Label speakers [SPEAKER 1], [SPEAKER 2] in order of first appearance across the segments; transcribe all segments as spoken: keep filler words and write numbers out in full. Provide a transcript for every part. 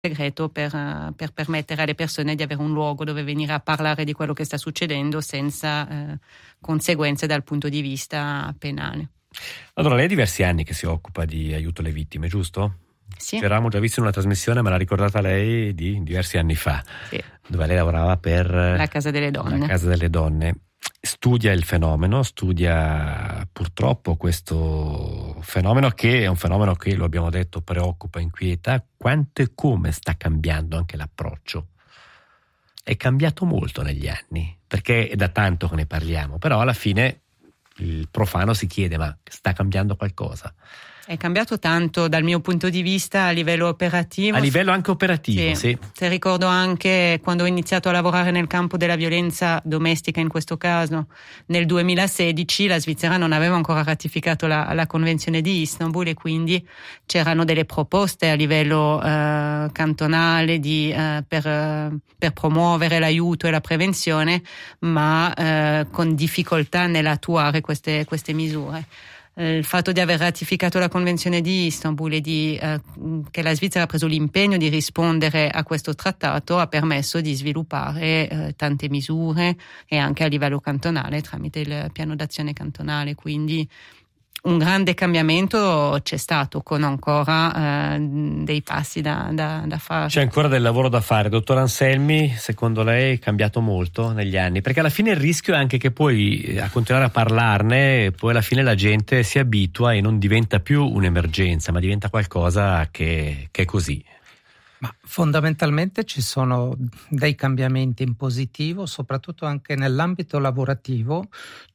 [SPEAKER 1] segreto per, per permettere alle persone di avere un luogo dove venire a parlare di quello che sta succedendo senza eh, conseguenze dal punto di vista penale.
[SPEAKER 2] Allora, lei ha diversi anni che si occupa di aiuto alle vittime, giusto?
[SPEAKER 1] Sì.
[SPEAKER 2] Ci eravamo già visti in una trasmissione, me l'ha ricordata lei, di diversi anni fa,
[SPEAKER 1] sì.
[SPEAKER 2] dove lei lavorava per
[SPEAKER 1] la Casa delle Donne.
[SPEAKER 2] La Casa delle Donne. Studia il fenomeno, studia purtroppo questo fenomeno che è un fenomeno che, lo abbiamo detto, preoccupa, inquieta. Quanto e come sta cambiando anche l'approccio? È cambiato molto negli anni, perché è da tanto che ne parliamo, però alla fine il profano si chiede: ma sta cambiando qualcosa?
[SPEAKER 1] È cambiato tanto dal mio punto di vista a livello operativo.
[SPEAKER 2] A livello anche operativo, sì.
[SPEAKER 1] sì. Se ricordo anche quando ho iniziato a lavorare nel campo della violenza domestica, in questo caso, nel duemilasedici, la Svizzera non aveva ancora ratificato la, la Convenzione di Istanbul e quindi c'erano delle proposte a livello eh, cantonale di, eh, per, eh, per promuovere l'aiuto e la prevenzione, ma eh, con difficoltà nell'attuare queste, queste misure. Il fatto di aver ratificato la Convenzione di Istanbul e di, eh, che la Svizzera ha preso l'impegno di rispondere a questo trattato ha permesso di sviluppare eh, tante misure e anche a livello cantonale tramite il piano d'azione cantonale, quindi un grande cambiamento c'è stato, con ancora eh, dei passi da, da, da fare.
[SPEAKER 2] C'è ancora del lavoro da fare. Dottor Anselmi, secondo lei è cambiato molto negli anni? Perché alla fine il rischio è anche che poi, a continuare a parlarne, poi alla fine la gente si abitua e non diventa più un'emergenza, ma diventa qualcosa che, che è così.
[SPEAKER 3] Ma fondamentalmente ci sono dei cambiamenti in positivo, soprattutto anche nell'ambito lavorativo.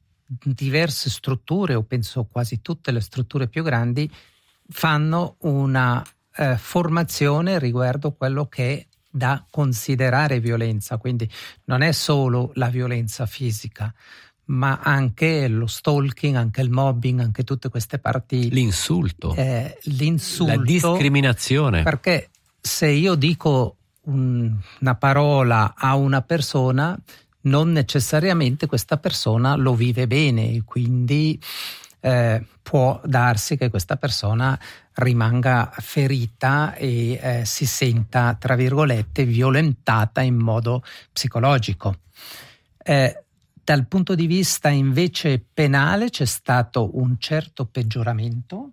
[SPEAKER 3] Diverse strutture, o penso quasi tutte le strutture più grandi, fanno una eh, formazione riguardo quello che è da considerare violenza, quindi non è solo la violenza fisica, ma anche lo stalking, anche il mobbing, anche tutte queste parti.
[SPEAKER 2] L'insulto.
[SPEAKER 3] Eh, l'insulto.
[SPEAKER 2] La discriminazione.
[SPEAKER 3] Perché se io dico un, una parola a una persona, non necessariamente questa persona lo vive bene, quindi eh, può darsi che questa persona rimanga ferita e eh, si senta, tra virgolette, violentata in modo psicologico. Eh, dal punto di vista invece penale c'è stato un certo peggioramento,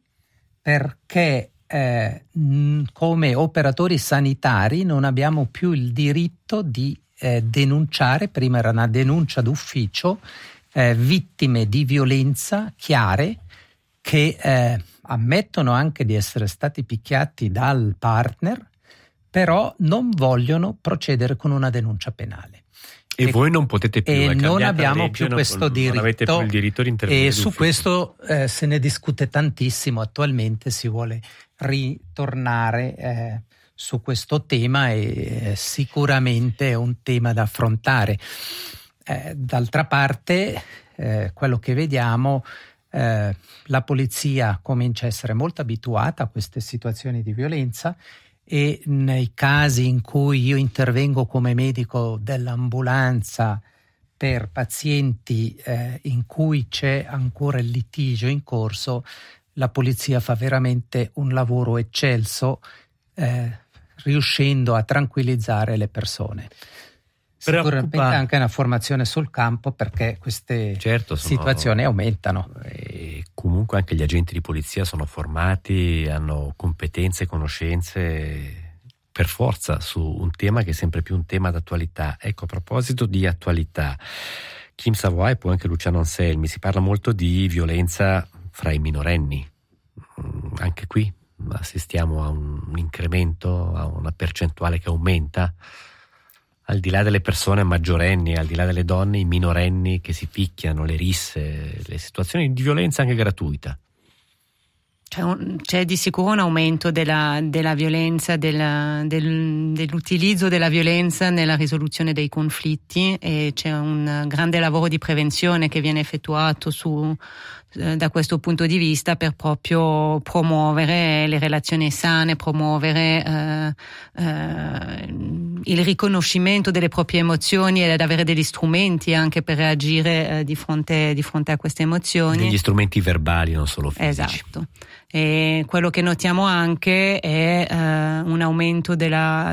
[SPEAKER 3] perché eh, come operatori sanitari non abbiamo più il diritto di Eh, denunciare, prima era una denuncia d'ufficio, eh, vittime di violenza chiare che eh, ammettono anche di essere stati picchiati dal partner, però non vogliono procedere con una denuncia penale.
[SPEAKER 2] E, e voi non potete più,
[SPEAKER 3] e
[SPEAKER 2] è
[SPEAKER 3] non abbiamo
[SPEAKER 2] legge,
[SPEAKER 3] più
[SPEAKER 2] non,
[SPEAKER 3] questo
[SPEAKER 2] non
[SPEAKER 3] diritto,
[SPEAKER 2] avete più il diritto di intervenire
[SPEAKER 3] e su
[SPEAKER 2] d'ufficio.
[SPEAKER 3] questo eh, se ne discute tantissimo attualmente, si vuole ritornare eh, su questo tema e eh, sicuramente è un tema da affrontare. Eh, d'altra parte eh, quello che vediamo, eh, la polizia comincia a essere molto abituata a queste situazioni di violenza e nei casi in cui io intervengo come medico dell'ambulanza per pazienti eh, in cui c'è ancora il litigio in corso, la polizia fa veramente un lavoro eccelso, eh, riuscendo a tranquillizzare le persone. Sicuramente anche una formazione sul campo, perché queste
[SPEAKER 2] certo, sono,
[SPEAKER 3] situazioni aumentano.
[SPEAKER 2] E comunque anche gli agenti di polizia sono formati, hanno competenze e conoscenze per forza su un tema che è sempre più un tema d'attualità. Ecco, a proposito di attualità, Kim Savoy e poi anche Luciano Anselmi, si parla molto di violenza fra i minorenni. Anche qui assistiamo a un incremento, a una percentuale che aumenta, al di là delle persone maggiorenni, al di là delle donne, i minorenni che si picchiano, le risse, le situazioni di violenza anche gratuita.
[SPEAKER 1] C'è, un, c'è di sicuro un aumento della, della violenza, della, del, dell'utilizzo della violenza nella risoluzione dei conflitti, e c'è un grande lavoro di prevenzione che viene effettuato su, eh, da questo punto di vista, per proprio promuovere le relazioni sane, promuovere eh, eh, il riconoscimento delle proprie emozioni ed avere degli strumenti anche per reagire eh, di fronte, di fronte a queste emozioni.
[SPEAKER 2] Degli strumenti verbali, non solo fisici.
[SPEAKER 1] Esatto. E quello che notiamo anche è eh, un aumento della,